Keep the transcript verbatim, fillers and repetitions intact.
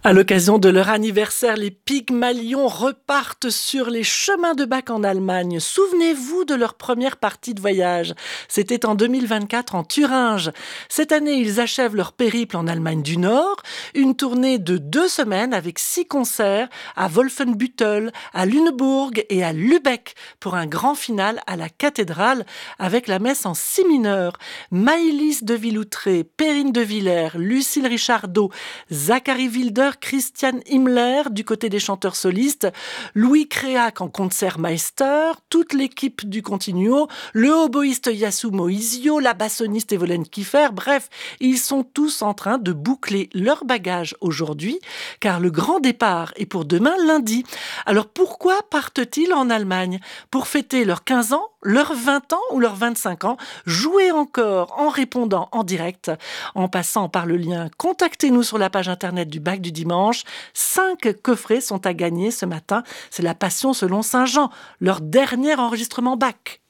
À l'occasion de leur anniversaire, les Pygmalions repartent sur les chemins de Bach en Allemagne. Souvenez-vous de leur première partie de voyage. C'était en deux mille vingt-quatre en Thuringe. Cette année, ils achèvent leur périple en Allemagne du Nord. Une tournée de deux semaines avec six concerts à Wolfenbüttel, à Lüneburg et à Lübeck pour un grand final à la cathédrale avec la messe en si mineur. Maëlys de Villoutré, Perrine de Villers, Lucille Richardot, Zachary Wilder, Christian Himmler du côté des chanteurs solistes, Louis Créac en concertmeister, toute l'équipe du Continuo, le oboïste Yassou Moisio, la bassoniste Evelyn Kiefer, bref, ils sont tous en train de boucler leur bagage aujourd'hui, car le grand départ est pour demain lundi. Alors pourquoi partent-ils en Allemagne? Pour fêter leurs quinze ans, leurs vingt ans ou leurs vingt-cinq ans? Jouer encore en répondant en direct, en passant par le lien. Contactez-nous sur la page internet du Bach du dimanche. Cinq coffrets sont à gagner ce matin. C'est la Passion selon Saint Jean, leur dernier enregistrement Bach.